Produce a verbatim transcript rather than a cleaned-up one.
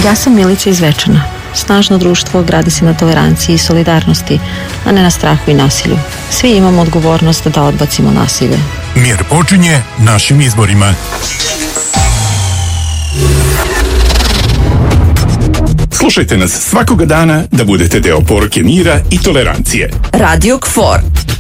Ja sam Milica iz Zvečana. Snažno društvo gradi se na toleranciji i solidarnosti, a ne na strahu i nasilju. Svi imamo odgovornost da odbacimo nasilje. Mir počinje našim izborima. Slušajte nas svakoga dana da budete deo poruke mira i tolerancije. Radio K F O R.